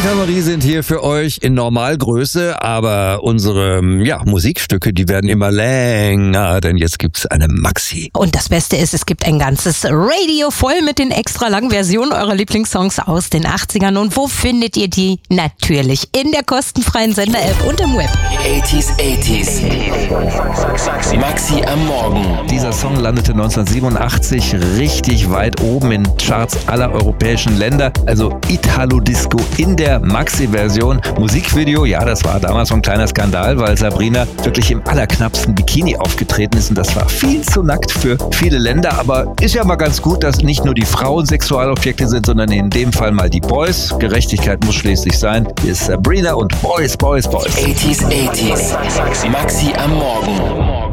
Anita Marie sind hier für euch in Normalgröße, aber unsere Musikstücke, die werden immer länger, denn jetzt gibt's eine Maxi. Und das Beste ist, es gibt ein ganzes Radio voll mit den extra langen Versionen eurer Lieblingssongs aus den 80ern. Und wo findet ihr die? Natürlich in der kostenfreien Sender-App und im Web. 80s. Maxi am Morgen. Dieser Song landete 1987 richtig weit oben in Charts aller europäischen Länder, also Italo-Disco in der Maxi-Version. Musikvideo, ja, das war damals so ein kleiner Skandal, weil Sabrina wirklich im allerknappsten Bikini aufgetreten ist und das war viel zu nackt für viele Länder, aber ist ja mal ganz gut, dass nicht nur die Frauen Sexualobjekte sind, sondern in dem Fall mal die Boys. Gerechtigkeit muss schließlich sein. Hier ist Sabrina und Boys. 80s. Maxi am Morgen.